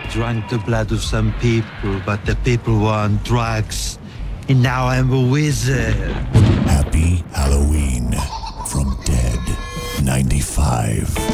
drank the blood of some people, but the people were on drugs. And now I'm a wizard. Happy Halloween from Dead 95.